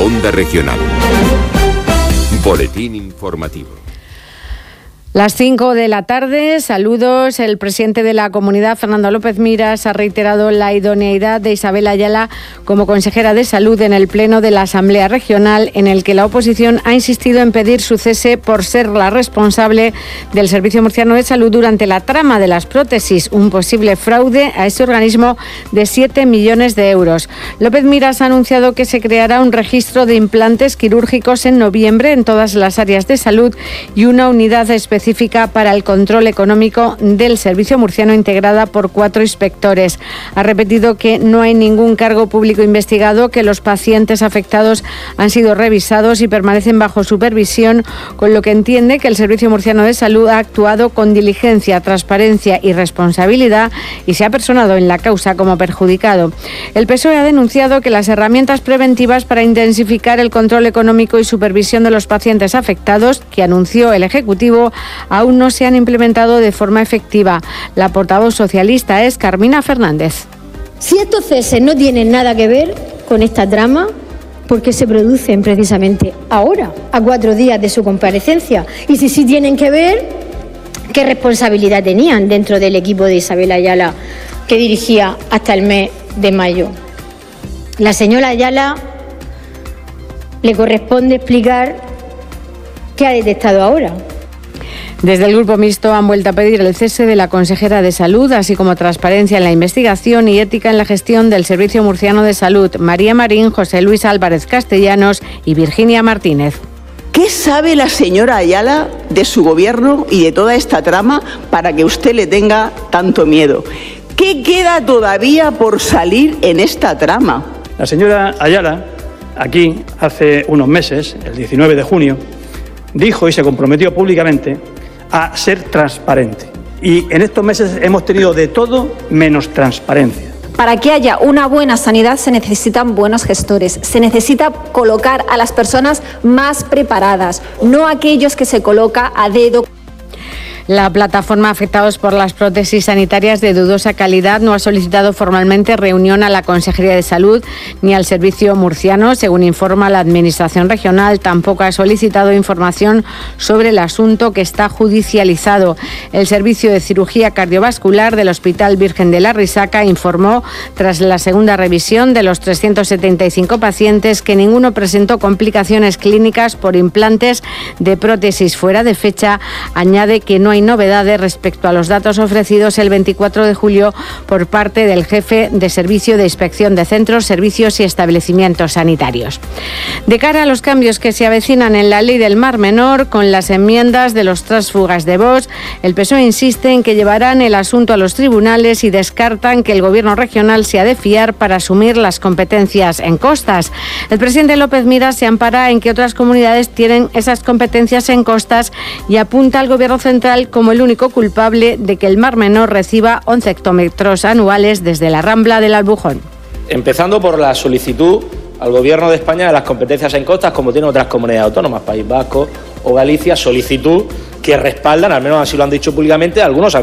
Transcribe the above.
Onda Regional. Boletín informativo. Las 5 de la tarde, saludos. El presidente de la Comunidad, Fernando López Miras, ha reiterado la idoneidad de Isabel Ayala como consejera de Salud en el Pleno de la Asamblea Regional, en el que la oposición ha insistido en pedir su cese por ser la responsable del Servicio Murciano de Salud durante la trama de las prótesis, un posible fraude a ese organismo de 7 millones de euros. López Miras ha anunciado que se creará un registro de implantes quirúrgicos en noviembre en todas las áreas de salud y una unidad específica para el control económico del Servicio Murciano integrada por 4 inspectores. Ha repetido que no hay ningún cargo público investigado, que los pacientes afectados han sido revisados y permanecen bajo supervisión, con lo que entiende que el Servicio Murciano de Salud ha actuado con diligencia, transparencia y responsabilidad y se ha personado en la causa como perjudicado. El PSOE ha denunciado que las herramientas preventivas para intensificar el control económico y supervisión de los pacientes afectados, que anunció el Ejecutivo, aún no se han implementado de forma efectiva. La portavoz socialista es Carmina Fernández. Si estos ceses no tienen nada que ver con esta trama, ¿por qué se producen precisamente ahora, a 4 días de su comparecencia? Y si sí tienen que ver, ¿qué responsabilidad tenían dentro del equipo de Isabel Ayala, que dirigía hasta el mes de mayo? La señora Ayala le corresponde explicar qué ha detectado ahora. Desde el Grupo Mixto han vuelto a pedir el cese de la consejera de Salud, así como transparencia en la investigación y ética en la gestión del Servicio Murciano de Salud. María Marín, José Luis Álvarez Castellanos y Virginia Martínez. ¿Qué sabe la señora Ayala de su gobierno y de toda esta trama para que usted le tenga tanto miedo? ¿Qué queda todavía por salir en esta trama? La señora Ayala, aquí hace unos meses, el 19 de junio, dijo y se comprometió públicamente a ser transparente. Y en estos meses hemos tenido de todo menos transparencia. Para que haya una buena sanidad se necesitan buenos gestores, se necesita colocar a las personas más preparadas, no aquellos que se coloca a dedo. La plataforma Afectados por las Prótesis Sanitarias de Dudosa Calidad no ha solicitado formalmente reunión a la Consejería de Salud ni al Servicio Murciano. Según informa la Administración Regional, tampoco ha solicitado información sobre el asunto, que está judicializado. El Servicio de Cirugía Cardiovascular del Hospital Virgen de la Risaca informó, tras la segunda revisión de los 375 pacientes, que ninguno presentó complicaciones clínicas por implantes de prótesis fuera de fecha. Añade que no hay novedades respecto a los datos ofrecidos el 24 de julio por parte del jefe de Servicio de Inspección de Centros, Servicios y Establecimientos Sanitarios. De cara a los cambios que se avecinan en la ley del Mar Menor, con las enmiendas de los tránsfugas de Vox, el PSOE insiste en que llevarán el asunto a los tribunales y descartan que el Gobierno regional sea de fiar para asumir las competencias en costas. El presidente López Miras se ampara en que otras comunidades tienen esas competencias en costas y apunta al Gobierno central como el único culpable de que el Mar Menor reciba 11 hectómetros anuales desde la Rambla del Albujón. Empezando por la solicitud al Gobierno de España de las competencias en costas, como tienen otras comunidades autónomas, País Vasco o Galicia, solicitud que respaldan, al menos así lo han dicho públicamente, algunos